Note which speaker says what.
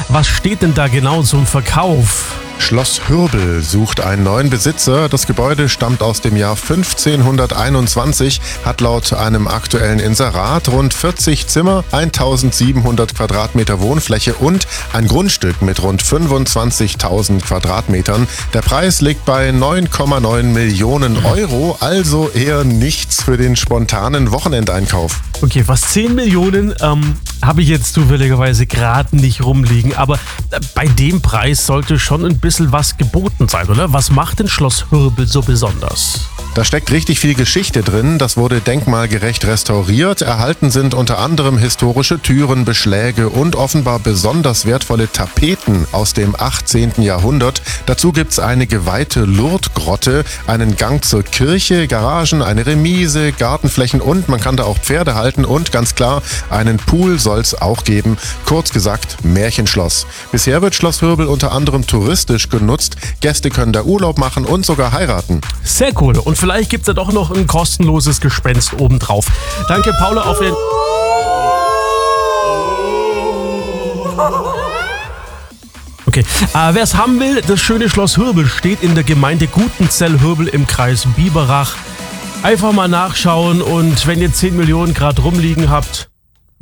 Speaker 1: Was steht denn da genau zum Verkauf?
Speaker 2: Schloss Hürbel sucht einen neuen Besitzer. Das Gebäude stammt aus dem Jahr 1521, hat laut einem aktuellen Inserat rund 40 Zimmer, 1700 Quadratmeter Wohnfläche und ein Grundstück mit rund 25.000 Quadratmetern. Der Preis liegt bei 9,9 Millionen Euro, also eher nichts für den spontanen Wochenendeinkauf.
Speaker 1: Okay, fast 10 Millionen habe ich jetzt zufälligerweise gerade nicht rumliegen, aber bei dem Preis sollte schon ein bisschen was geboten sein, oder? Was macht denn Schloss Hürbel so besonders?
Speaker 2: Da steckt richtig viel Geschichte drin. Das wurde denkmalgerecht restauriert. Erhalten sind unter anderem historische Türen, Beschläge und offenbar besonders wertvolle Tapeten aus dem 18. Jahrhundert. Dazu gibt's eine geweihte Lourdes-Grotte, einen Gang zur Kirche, Garagen, eine Remise, Gartenflächen und man kann da auch Pferde halten und ganz klar, einen Pool soll's auch geben. Kurz gesagt, Märchenschloss. Bisher wird Schloss Hürbel unter anderem touristisch genutzt. Gäste können da Urlaub machen und sogar heiraten.
Speaker 1: Sehr cool. Und vielleicht gibt es ja doch noch ein kostenloses Gespenst obendrauf. Danke, Paula, auf den... Okay, wer es haben will, das schöne Schloss Hürbel steht in der Gemeinde Gutenzell-Hürbel im Kreis Biberach. Einfach mal nachschauen und wenn ihr 10 Millionen gerade rumliegen habt,